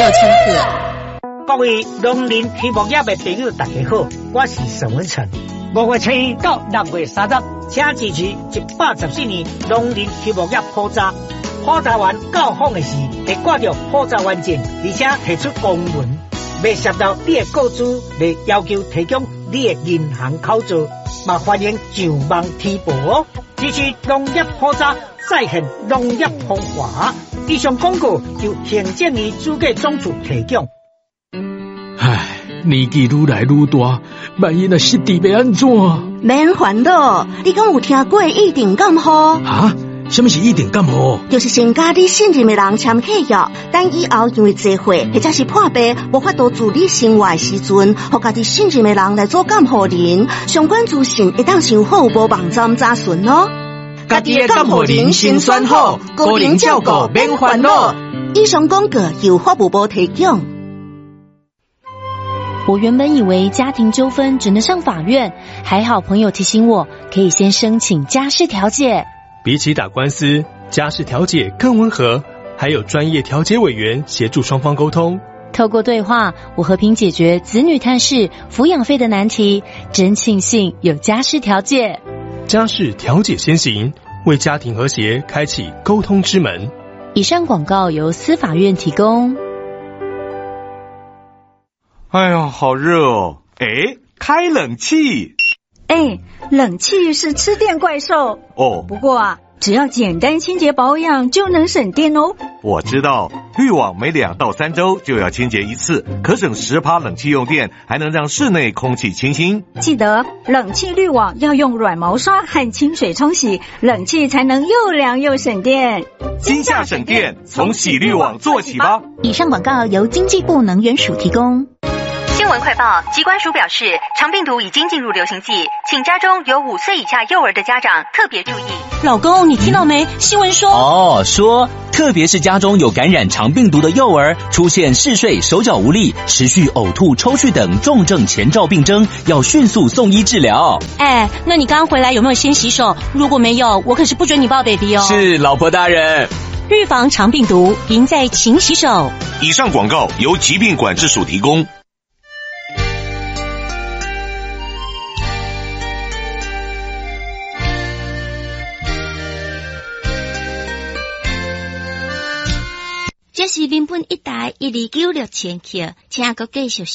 千克。 各位农林畜牧业的朋友，大家好，我是沈文成。5月7日到6月30日，请支持114年农林畜牧业普查。普查完到访的时，会挂着普查完证，而且提出公文，未涉到你的个资，未要求提供你的银行口座，嘛欢迎上网提报哦。支持农业普查，再现农业风华。以上广告由行政院主计总处提供。 唉，年纪愈来愈大，万一若失智要安怎？ 免烦恼，你敢有听过一定感冒？ 啊？什么是一定感冒？ 就是先甲你信任的人签契约，等以后因为聚会或者是破病无法度自理生活的时阵，互家己信任的人来做感冒人，相关资讯会当上好无网站查询哦。 家己的感冒人先选好，个人照顾免烦恼。 以上广告由法务部提供。 我原本以为家庭纠纷只能上法院，还好朋友提醒我，可以先申请家事调解。 比起打官司，家事调解更温和，还有专业调解委员协助双方沟通。 透过对话，我和平解决子女探视、抚养费的难题，真庆幸有家事调解。 家事调解先行，为家庭和谐开启沟通之门。 以上广告由司法院提供。 哎呀，好热哦！开冷气。 冷气是吃电怪兽哦。 不过只要简单清洁保养就能省电哦。 我知道，滤网每2到3周就要清洁一次，可省10%冷气用电，还能让室内空气清新。 记得冷气滤网要用软毛刷和清水冲洗，冷气才能又凉又省电。 今夏省电，从洗滤网做起吧。 以上广告由经济部能源署提供。 新闻快报，疾管署表示，肠病毒已经进入流行季，请家中有5岁以下幼儿的家长特别注意。 老公，你听到没？新闻说说特别是家中有感染肠病毒的幼儿，出现嗜睡、手脚无力、持续呕吐、抽搐等重症前兆病征，要迅速送医治疗。 那你刚刚回来有没有先洗手？如果没有，我可是不准你抱 baby 哦。 是，老婆大人。 预防肠病毒，赢在勤洗手。 以上广告由疾病管制署提供。 这是民本1台1296000克，请各继续